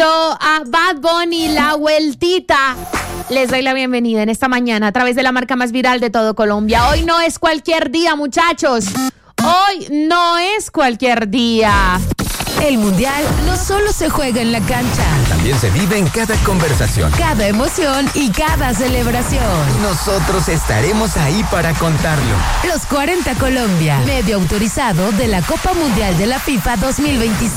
junto a Bad Bunny, La Vueltita. Les doy la bienvenida en esta mañana a través de la marca más viral de todo Colombia. Hoy no es cualquier día, muchachos. Hoy no es cualquier día. El Mundial no solo se juega en la cancha, también se vive en cada conversación, cada emoción y cada celebración. Nosotros estaremos ahí para contarlo. Los 40 Colombia, medio autorizado de la Copa Mundial de la FIFA 2025.